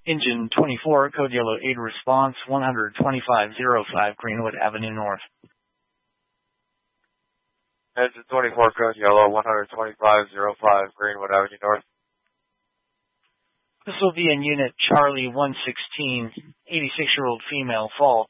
Engine 24, code yellow 8, response 12505 Greenwood Avenue North. Engine 24, code yellow 12505 Greenwood Avenue North. This will be in unit Charlie 116, 86-year-old female, fault.